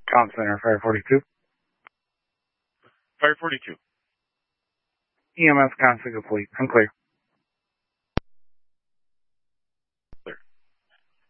Comm Center, Fire 42. Fire 42. EMS constant complete. Unclear.